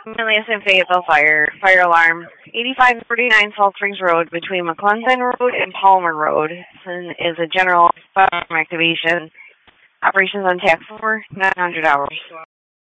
Milius and Fayetteville fire alarm. 8549 Salt Springs Road between McClendon Road and Palmer Road is a general fire alarm activation. Operations on tap for 900 hours.